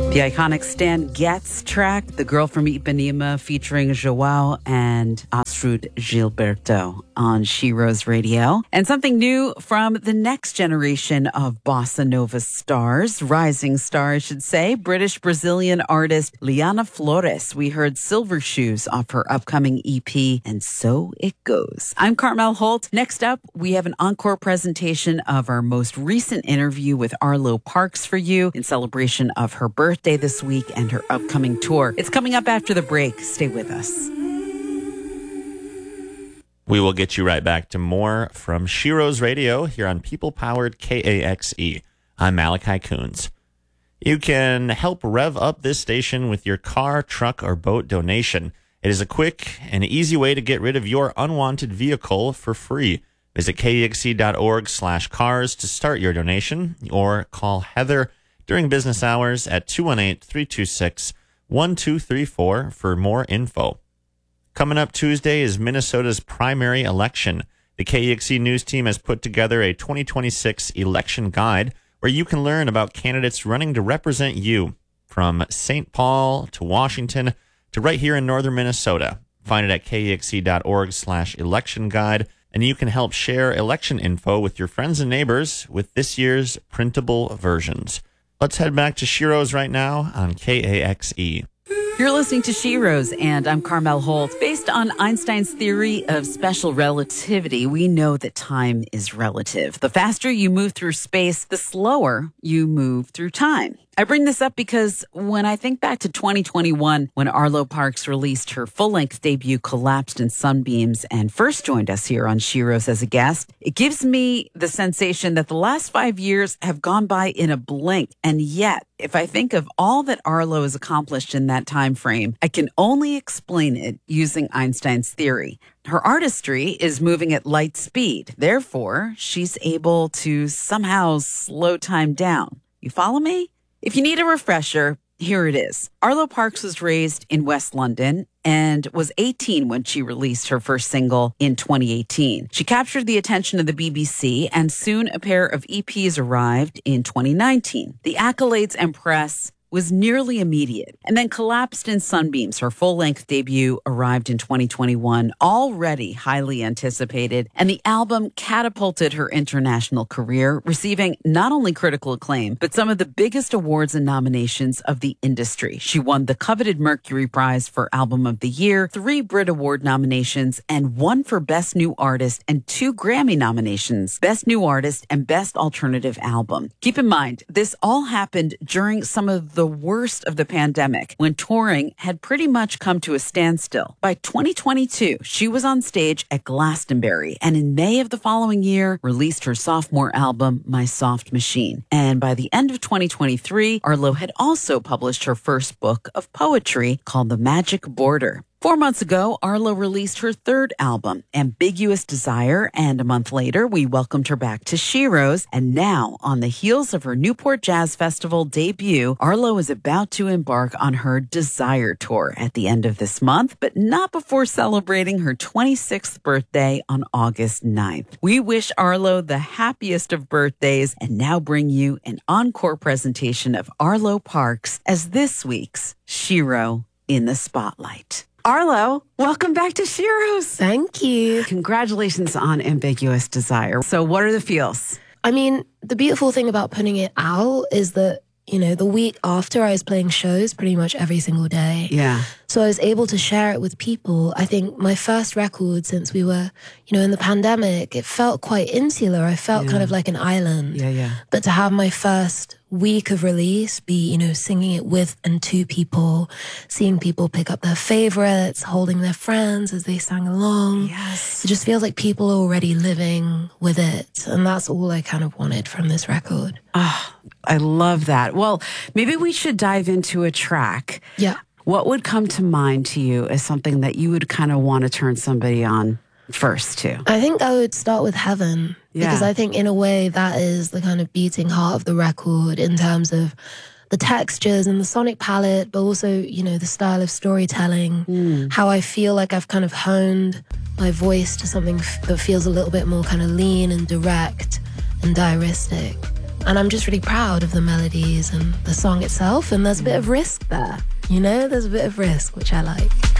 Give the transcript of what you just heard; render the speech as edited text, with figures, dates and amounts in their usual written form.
The iconic Stan Getz track, The Girl from Ipanema, featuring João and Astrud Gilberto on Shiro's Radio. And something new from the next generation of bossa nova stars, rising star, I should say, British-Brazilian artist Liana Flores. We heard Silver Shoes off her upcoming EP, And So It Goes. I'm Carmel Holt. Next up, we have an encore presentation of our most recent interview with Arlo Parks for you in celebration of her birthday this week and her upcoming tour. It's coming up after the break. Stay with us. We will get you right back to more from Shiro's Radio here on people-powered KAXE. I'm Malachi Coons. You can help rev up this station with your car, truck, or boat donation. It is a quick and easy way to get rid of your unwanted vehicle for free. Visit KAXE.org/cars to start your donation, or call Heather during business hours at 218-326-1234 for more info. Coming up Tuesday is Minnesota's primary election. The KAXE News team has put together a 2026 election guide where you can learn about candidates running to represent you, from St. Paul to Washington to right here in northern Minnesota. Find it at KAXE.org/election guide, and you can help share election info with your friends and neighbors with this year's printable versions. Let's head back to Shiro's right now on KAXE. You're listening to Shiro's, and I'm Carmel Holt. Based on Einstein's theory of special relativity, we know that time is relative. The faster you move through space, the slower you move through time. I bring this up because when I think back to 2021, when Arlo Parks released her full-length debut, Collapsed in Sunbeams, and first joined us here on Shiro's as a guest, it gives me the sensation that the last 5 years have gone by in a blink. And yet, if I think of all that Arlo has accomplished in that time frame, I can only explain it using Einstein's theory. Her artistry is moving at light speed. Therefore, she's able to somehow slow time down. You follow me? If you need a refresher, here it is. Arlo Parks was raised in West London and was 18 when she released her first single in 2018. She captured the attention of the BBC, and soon a pair of EPs arrived in 2019. The accolades and press was nearly immediate. And then Collapsed in Sunbeams, her full-length debut, arrived in 2021, already highly anticipated, and the album catapulted her international career, receiving not only critical acclaim, but some of the biggest awards and nominations of the industry. She won the coveted Mercury Prize for Album of the Year, 3 Brit Award nominations, and 1 for Best New Artist, and 2 Grammy nominations, Best New Artist and Best Alternative Album. Keep in mind, this all happened during some of the worst of the pandemic, when touring had pretty much come to a standstill. By 2022, she was on stage at Glastonbury, and in May of the following year, released her sophomore album, My Soft Machine. And by the end of 2023, Arlo had also published her first book of poetry called The Magic Border. 4 months ago, Arlo released her third album, Ambiguous Desire, and a month later, we welcomed her back to Shiro's. And now, on the heels of her Newport Jazz Festival debut, Arlo is about to embark on her Desire Tour at the end of this month, but not before celebrating her 26th birthday on August 9th. We wish Arlo the happiest of birthdays and now bring you an encore presentation of Arlo Parks as this week's Shiro in the Spotlight. Arlo, welcome back to Shiro's. Thank you. Congratulations on Ambiguous Desire. So what are the feels? I mean, the beautiful thing about putting it out is that, you know, the week after I was playing shows pretty much every single day. Yeah. So I was able to share it with people. I think my first record since we were, you know, in the pandemic, it felt quite insular. I felt kind of like an island. Yeah. But to have my first week of release be, you know, singing it with and to people, seeing people pick up their favorites, holding their friends as they sang along. Yes. It just feels like people are already living with it. And that's all I kind of wanted from this record. Oh, I love that. Well, maybe we should dive into a track. Yeah. What would come to mind to you as something that you would kind of want to turn somebody on first to? I think I would start with Heaven. Yeah. Because I think in a way that is the kind of beating heart of the record in terms of the textures and the sonic palette, but also, you know, the style of storytelling, how I feel like I've kind of honed my voice to something that feels a little bit more kind of lean and direct and diaristic. And I'm just really proud of the melodies and the song itself. And there's a bit of risk there, you know? There's a bit of risk, which I like.